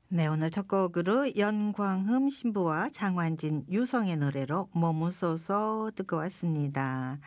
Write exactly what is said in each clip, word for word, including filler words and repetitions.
네, 오늘 첫 곡으로 연광흠 신부와 장완진, 유성의 노래로 머무소서 듣고 왔습니다.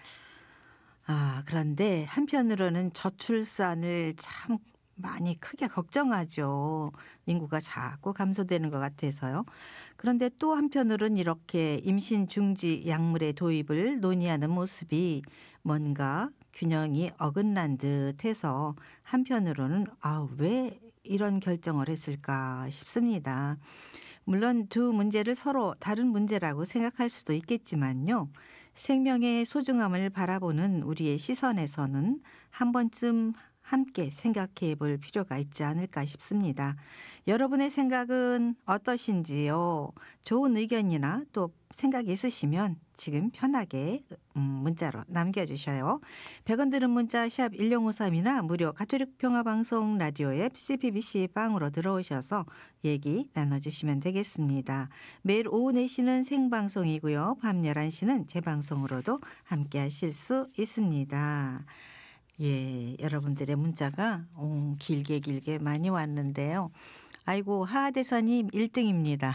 아, 그런데 한편으로는 저출산을 참 많이 크게 걱정하죠. 인구가 자꾸 감소되는 것 같아서요. 그런데 또 한편으로는 이렇게 임신 중지 약물의 도입을 논의하는 모습이 뭔가 균형이 어긋난 듯해서 한편으로는 아, 왜 이런 결정을 했을까 싶습니다. 물론 두 문제를 서로 다른 문제라고 생각할 수도 있겠지만요. 생명의 소중함을 바라보는 우리의 시선에서는 한 번쯤 함께 생각해 볼 필요가 있지 않을까 싶습니다. 여러분의 생각은 어떠신지요? 좋은 의견이나 또 생각이 있으시면 지금 편하게 음, 문자로 남겨주셔요. 백 원 드는 문자 샵 일공오삼이나 무료 가톨릭 평화방송 라디오 앱 씨피비씨 빵으로 들어오셔서 얘기 나눠주시면 되겠습니다. 매일 오후 네 시는 생방송이고요. 밤 열한 시는 재방송으로도 함께 하실 수 있습니다. 예, 여러분들의 문자가 오, 길게 길게 많이 왔는데요. 아이고, 하하대사님 일 등입니다.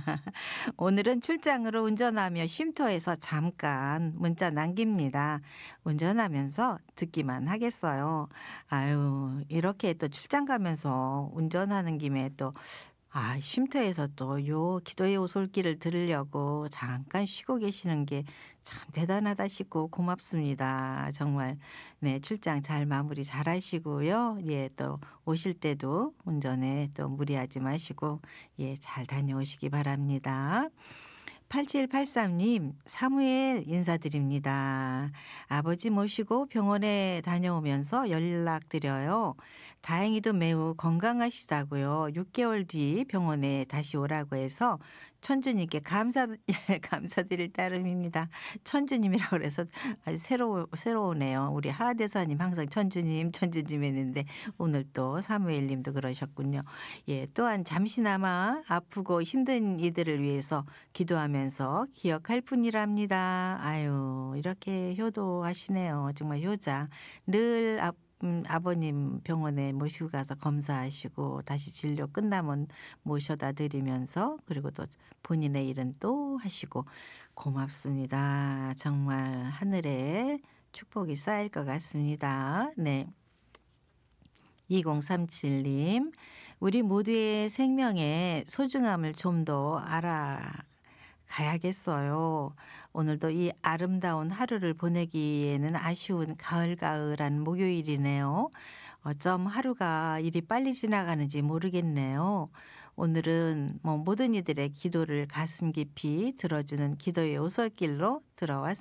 오늘은 출장으로 운전하며 쉼터에서 잠깐 문자 남깁니다. 운전하면서 듣기만 하겠어요. 아유, 이렇게 또 출장 가면서 운전하는 김에 또 아, 쉼터에서 또 요 기도의 오솔길을 들으려고 잠깐 쉬고 계시는 게 참 대단하다 싶고 고맙습니다. 정말 네, 출장 잘 마무리 잘 하시고요. 예, 또 오실 때도 운전에 또 무리하지 마시고 예, 잘 다녀오시기 바랍니다. 팔칠팔삼님 사무엘 인사드립니다. 아버지 모시고 병원에 다녀오면서 연락드려요. 다행히도 매우 건강하시다고요. 육 개월 뒤 병원에 다시 오라고 해서 천주님께 감사 감사드릴 따름입니다. 천주님이라고 그래서 아주 새로 새로우네요. 우리 하대사님 항상 천주님 천주님 했는데 오늘 또 사무엘님도 그러셨군요. 예, 또한 잠시나마 아프고 힘든 이들을 위해서 기도하면서 기억할 뿐이랍니다. 아유, 이렇게 효도하시네요. 정말 효자. 늘 아, 음, 아버님 병원에 모시고 가서 검사하시고 다시 진료 끝나면 모셔다 드리면서 그리고 또 본인의 일은 또 하시고 고맙습니다. 정말 하늘에 축복이 쌓일 것 같습니다. 네. 이공삼칠님, 우리 모두의 생명의 소중함을 좀 더 알아가야겠어요. 오늘도 이 아름다운 하루를 보내기에는 아쉬운 가을가을한 목요일이네요. 어쩜 하루가 이리 빨리 지나가는지 모르겠네요. 오늘은 뭐 모든 이들의 기도를 가슴 깊이 들어주는 기도의 오솔길로 들어왔습니다.